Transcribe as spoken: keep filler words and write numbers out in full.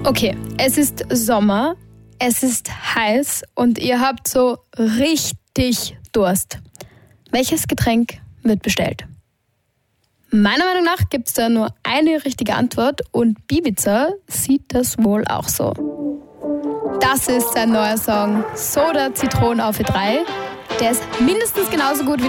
Okay, es ist Sommer, es ist heiß und ihr habt so richtig Durst. Welches Getränk wird bestellt? Meiner Meinung nach gibt es da nur eine richtige Antwort und Bibiza sieht das wohl auch so. Das ist sein neuer Song Soda Zitronen auf E drei. Der ist mindestens genauso gut wie